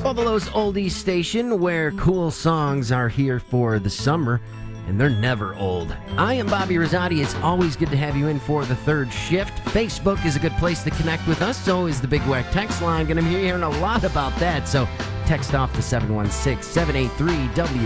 Buffalo's oldies station where cool songs are here for the summer, and they're never old. I am Bobby Rosati. It's always good to have you in for the third shift. Facebook is a good place to connect with us. So is the Big Wack text line. Going to be hearing a lot about that. So text off to 716-783-WWAK.